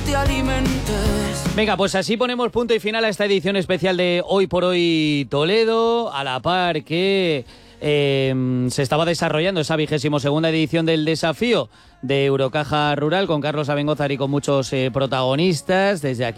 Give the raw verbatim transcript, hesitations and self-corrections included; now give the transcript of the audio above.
te alimentes. Venga, pues así ponemos punto y final a esta edición especial de Hoy por Hoy Toledo, a la par que eh, se estaba desarrollando esa vigésimo segunda edición del desafío de Eurocaja Rural con Carlos Abengózar y con muchos eh, protagonistas. Desde aquí